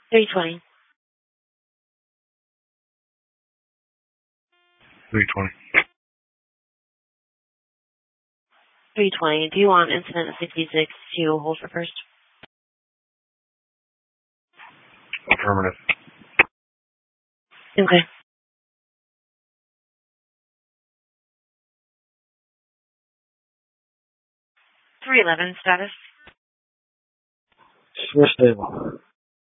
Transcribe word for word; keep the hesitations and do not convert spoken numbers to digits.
three twenty. three twenty. three twenty. Do you want incident sixty-six to hold for first? Affirmative. Okay. three eleven status. We're stable.